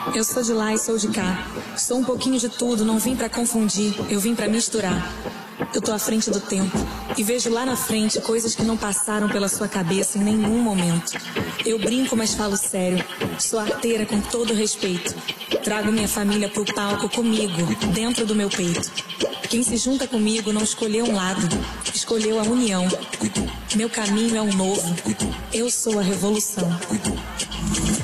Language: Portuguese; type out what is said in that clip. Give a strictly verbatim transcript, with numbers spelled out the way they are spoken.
Eu sou de lá e sou de cá. Sou um pouquinho de tudo, não vim pra confundir, eu vim pra misturar. Eu tô à frente do tempo e vejo lá na frente coisas que não passaram pela sua cabeça em nenhum momento. Eu brinco, mas falo sério. Sou arteira com todo respeito. Trago minha família pro palco comigo, dentro do meu peito. Quem se junta comigo não escolheu um lado, escolheu a união. Meu caminho é um novo. Eu sou a revolução.